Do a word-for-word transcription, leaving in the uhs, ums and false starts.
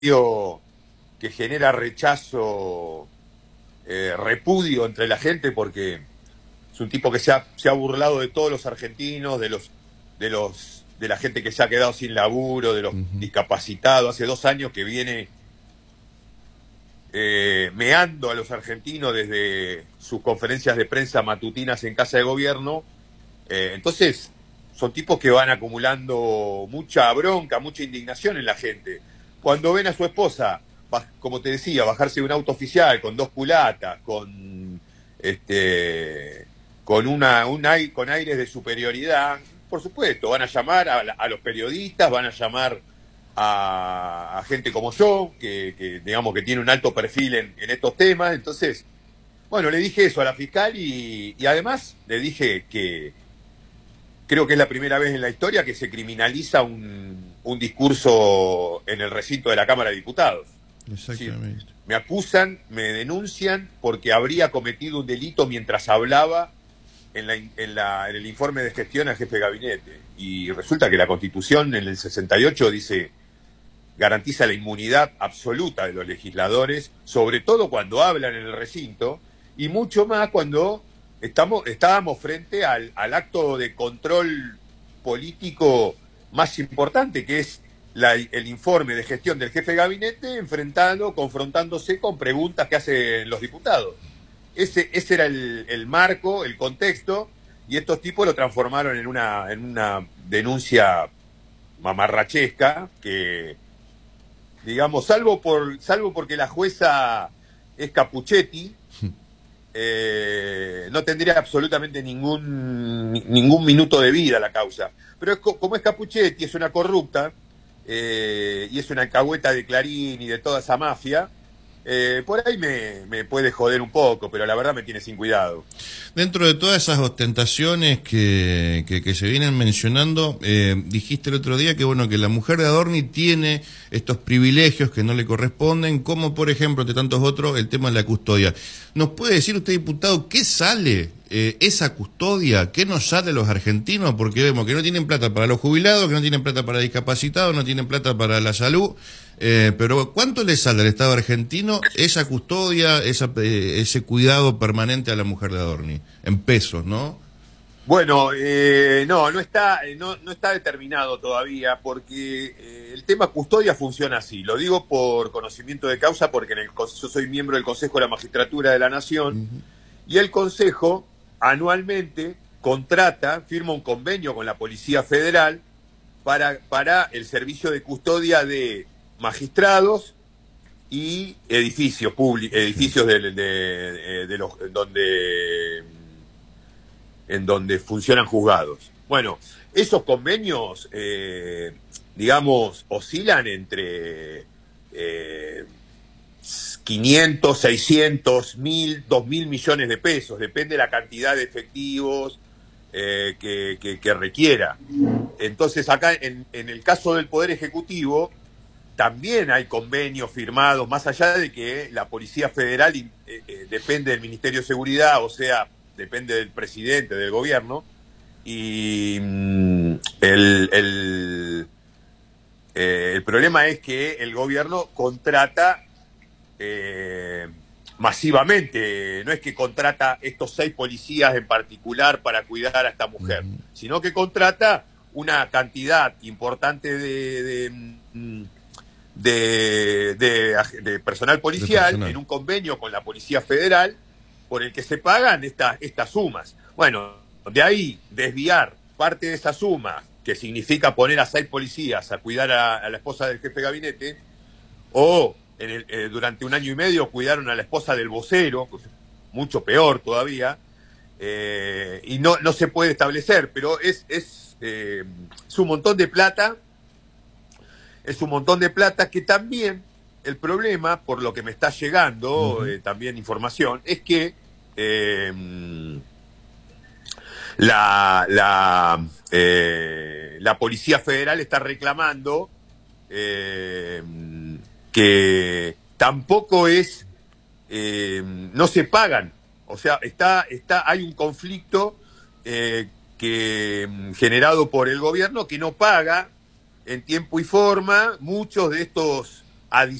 que genera rechazo, eh, repudio entre la gente, porque es un tipo que se ha, se ha burlado de todos los argentinos, de los, de los, de la gente que se ha quedado sin laburo, de los Ujú. discapacitados. Hace dos años que viene eh, meando a los argentinos desde sus conferencias de prensa matutinas en Casa de Gobierno. Eh, entonces, son tipos que van acumulando mucha bronca, mucha indignación en la gente. Cuando ven a su esposa, como te decía, bajarse de un auto oficial con dos culatas, con este, con una, un aire, con aires de superioridad, por supuesto, van a llamar a, a los periodistas, van a llamar a, a gente como yo, que, que digamos que tiene un alto perfil en, en estos temas. Entonces, bueno, le dije eso a la fiscal y, y además le dije que creo que es la primera vez en la historia que se criminaliza un, un discurso en el recinto de la Cámara de Diputados. Exactamente. Sí, me acusan, me denuncian porque habría cometido un delito mientras hablaba en, la, en, la, en el informe de gestión al jefe de gabinete. Y resulta que la Constitución en el sesenta y ocho dice, garantiza la inmunidad absoluta de los legisladores, sobre todo cuando hablan en el recinto, y mucho más cuando estamos, estábamos frente al, al acto de control político más importante, que es la, el informe de gestión del jefe de gabinete, enfrentando, confrontándose con preguntas que hacen los diputados. Ese, ese era el, el marco, el contexto, y estos tipos lo transformaron en una, en una denuncia mamarrachesca que, digamos, salvo por salvo porque la jueza es Capuchetti, eh, no tendría absolutamente ningún ningún minuto de vida la causa. Pero es, como es Capuchetti, es una corrupta, eh, y es una alcahueta de Clarín y de toda esa mafia, eh, por ahí me, me puede joder un poco, pero la verdad me tiene sin cuidado. Dentro de todas esas ostentaciones que, que, que se vienen mencionando, eh, dijiste el otro día que bueno que la mujer de Adorni tiene estos privilegios que no le corresponden, como por ejemplo, de tantos otros, el tema de la custodia. ¿Nos puede decir usted, diputado, qué sale eh, esa custodia? ¿Qué nos sale a los argentinos? Porque vemos que no tienen plata para los jubilados, que no tienen plata para discapacitados, no tienen plata para la salud. Eh, pero ¿cuánto le sale al Estado argentino esa custodia, esa, eh, ese cuidado permanente a la mujer de Adorni? En pesos, ¿no? Bueno, eh, no, no está, no, no está determinado todavía, porque eh, el tema custodia funciona así. Lo digo por conocimiento de causa, porque en el, yo soy miembro del Consejo de la Magistratura de la Nación, uh-huh. Y el Consejo anualmente contrata, firma un convenio con la Policía Federal para, para el servicio de custodia de magistrados y edificios públicos, edificios de, de, de, de los donde en donde funcionan juzgados. Bueno, esos convenios, eh, digamos, oscilan entre eh, quinientos, seiscientos, mil, dos mil millones de pesos, depende de la cantidad de efectivos eh, que, que, que requiera. Entonces, acá en, en el caso del Poder Ejecutivo, también hay convenios firmados, más allá de que la Policía Federal eh, eh, depende del Ministerio de Seguridad, o sea, depende del presidente, del gobierno, y mm, el, el, eh, el problema es que el gobierno contrata eh, masivamente, no es que contrata estos seis policías en particular para cuidar a esta mujer, uh-huh. sino que contrata una cantidad importante de... de De, de, de personal policial, de personal. En un convenio con la Policía Federal, por el que se pagan esta, estas sumas. Bueno, de ahí desviar parte de esa suma, que significa poner a seis policías a cuidar a, a la esposa del jefe de gabinete, o en el, eh, durante un año y medio cuidaron a la esposa del vocero, mucho peor todavía, eh, y no, no se puede establecer, pero es, es, eh, es un montón de plata. Es un montón de plata que también, el problema, por lo que me está llegando, uh-huh. eh, también información, es que eh, la, la, eh, la Policía Federal está reclamando eh, que tampoco es, eh, no se pagan, o sea, está, está, hay un conflicto eh, que, generado por el gobierno que no paga en tiempo y forma muchos de estos adicional